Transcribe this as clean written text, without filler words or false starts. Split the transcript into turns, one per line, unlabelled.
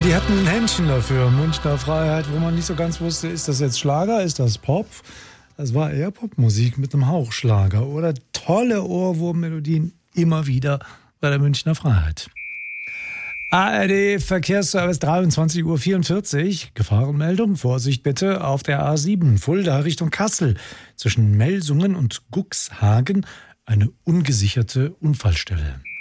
Die hatten ein Händchen dafür. Münchner Freiheit, wo man nicht so ganz wusste, ist das jetzt Schlager, ist das Pop? Das war eher Popmusik mit einem Hauchschlager oder tolle Ohrwurmmelodien immer wieder bei der Münchner Freiheit. ARD Verkehrsservice 23:44 Uhr. Gefahrenmeldung, Vorsicht bitte auf der A7 Fulda Richtung Kassel. Zwischen Melsungen und Guxhagen eine ungesicherte Unfallstelle.